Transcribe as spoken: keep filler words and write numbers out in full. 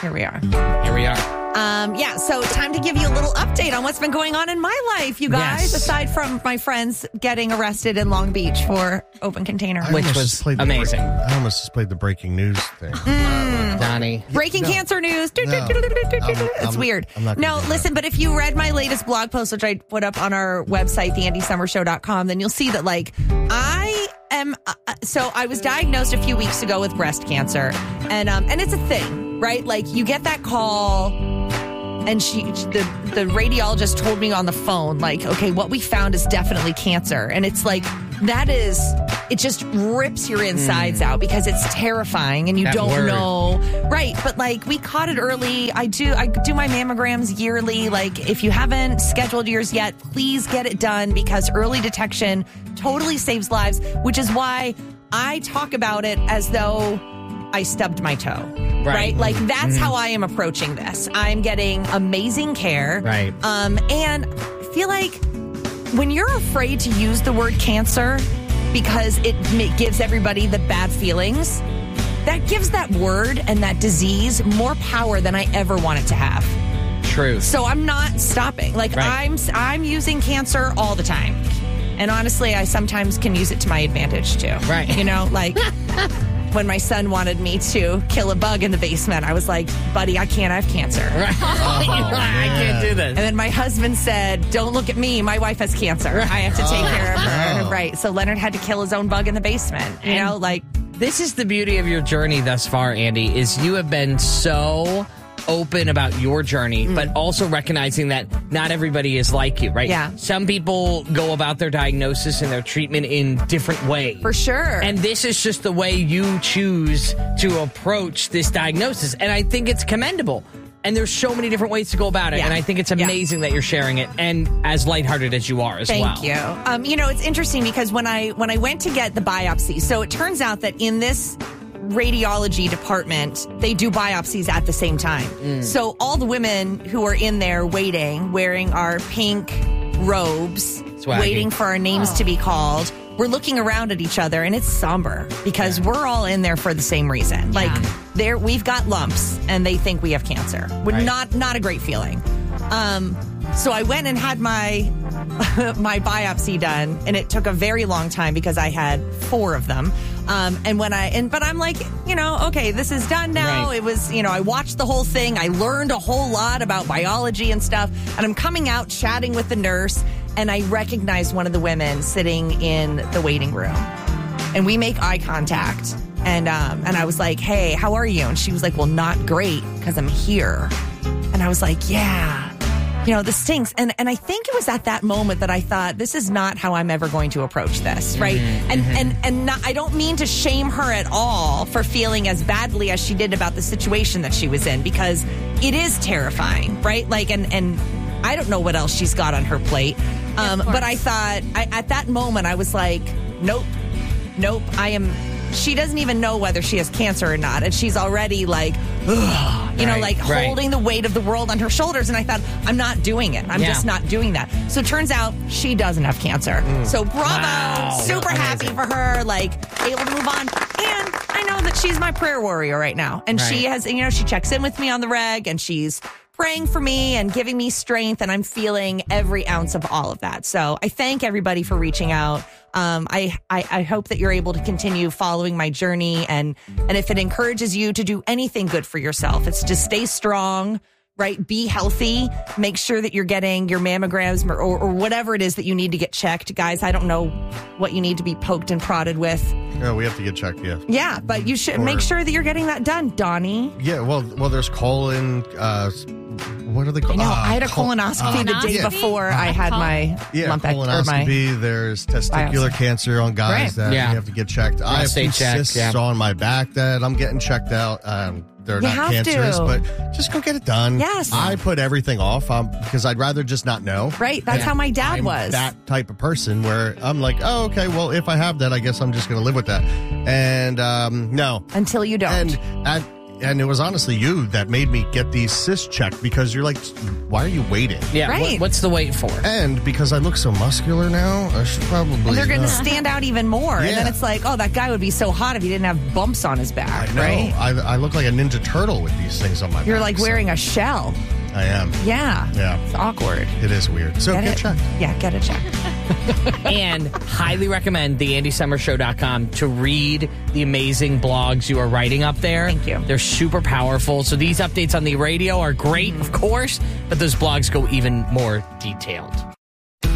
here we are. Here we are. Um, yeah, so time to give you a little update on what's been going on in my life, you guys, Yes. aside from my friends getting arrested in Long Beach for open container. I Which almost was just played the amazing. break- I almost just played the breaking news thing. Donnie. Breaking No. cancer news. No. I'm- It's I'm- weird. I'm not gonna no, do that. listen, but if you read my latest blog post, which I put up on our website, the andy summer show dot com, then you'll see that, like, I am, uh, so I was diagnosed a few weeks ago with breast cancer. And, um, and it's a thing, right? Like, you get that call. And she, the, the radiologist told me on the phone, like, okay, what we found is definitely cancer. And it's like, that is, it just rips your insides mm. out because it's terrifying and you That don't word. know. Right. But like, we caught it early. I do, I do my mammograms yearly. Like, if you haven't scheduled yours yet, please get it done because early detection totally saves lives, which is why I talk about it as though I stubbed my toe. Right. right? Like, that's mm-hmm. how I am approaching this. I'm getting amazing care. Right. Um, and I feel like when you're afraid to use the word cancer because it gives everybody the bad feelings, that gives that word and that disease more power than I ever want it to have. True. So I'm not stopping. Like, right. I'm I'm using cancer all the time. And honestly, I sometimes can use it to my advantage, too. Right. You know, like... When my son wanted me to kill a bug in the basement, I was like, buddy, I can't, I have cancer. Right. Oh, I can't do this. And then my husband said, don't look at me. My wife has cancer. I have to take oh, care of her. no. Right. So Leonard had to kill his own bug in the basement. You And know, like. This is the beauty of your journey thus far, Andy, is you have been so open about your journey, mm. but also recognizing that not everybody is like you, right? Yeah. Some people go about their diagnosis and their treatment in different ways. For sure. And this is just the way you choose to approach this diagnosis. And I think it's commendable. And there's so many different ways to go about it. Yeah. And I think it's amazing yeah. that you're sharing it and as lighthearted as you are as Thank well. Thank you. Um, you know, it's interesting because when I when I went to get the biopsy, so it turns out that in this radiology department, they do biopsies at the same time. Mm. So all the women who are in there waiting, wearing our pink robes, Swaggy. waiting for our names oh. to be called, we're looking around at each other and it's somber because yeah. we're all in there for the same reason. Like yeah. there, we've got lumps and they think we have cancer. We're right. not, not a great feeling. Um, so I went and had my, my biopsy done and it took a very long time because I had four of them. Um, and when I, and, but I'm like, you know, okay, this is done now. Right. It was, you know, I watched the whole thing. I learned a whole lot about biology and stuff. And I'm coming out chatting with the nurse and I recognized one of the women sitting in the waiting room and we make eye contact. And, um, and I was like, hey, how are you? And she was like, well, not great because I'm here. And I was like, yeah. You know, this stinks. And and I think it was at that moment that I thought, this is not how I'm ever going to approach this, right? Mm-hmm, and, mm-hmm. and and not, I don't mean to shame her at all for feeling as badly as she did about the situation that she was in, because it is terrifying, right? Like, and, and I don't know what else she's got on her plate. Um, yeah, but I thought, I, at that moment, I was like, nope, nope, I am... She doesn't even know whether she has cancer or not. And she's already like, ugh, you know, right, like right. holding the weight of the world on her shoulders. And I thought, I'm not doing it. I'm yeah. just not doing that. So it turns out she doesn't have cancer. Mm. So bravo. Wow. Super Amazing. happy for her. Like, able to move on. And I know that she's my prayer warrior right now. And right. she has, you know, she checks in with me on the reg and she's praying for me and giving me strength. And I'm feeling every ounce of all of that. So I thank everybody for reaching out. Um, I, I, I hope that you're able to continue following my journey. And, and if it encourages you to do anything good for yourself, it's to stay strong, right? Be healthy. Make sure that you're getting your mammograms or, or, or whatever it is that you need to get checked. Guys, I don't know what you need to be poked and prodded with. Yeah, we have to get checked, yeah. Yeah, but you should Or, make sure that you're getting that done, Donnie. Yeah, well, well, there's colon, uh, what are they called? I know, uh, I had a col- colonoscopy uh, the day yeah. before I had my Yeah, lumpectomy. Or my, colonoscopy, there's testicular biopsy. cancer on guys Right. that Yeah. you have to get checked. I have Prostate check, cysts yeah. on my back that I'm getting checked out. Um, they're You not have cancerous, to. but just go get it done. Yes. I put everything off um, because I'd rather just not know. Right, that's Yeah. how my dad I'm was. that type of person where I'm like, oh, okay, well, if I have that, I guess I'm just going to live with that. And um, no. Until you don't. And at, and it was honestly you that made me get these cysts checked because you're like, why are you waiting? Yeah, Right. what, what's the wait for? And because I look so muscular now, I should probably. And they're going to not. stand out even more. And then Yeah. it's like, oh, that guy would be so hot if he didn't have bumps on his back, I know. right? I, I look like a Ninja Turtle with these things on my You're back, like so wearing a shell. I am. Yeah. Yeah. It's awkward. It is weird. So get, it checked. Yeah, get it checked. And highly recommend the andy summer show dot com to read the amazing blogs you are writing up there. Thank you. They're super powerful. So these updates on the radio are great, of course, but those blogs go even more detailed.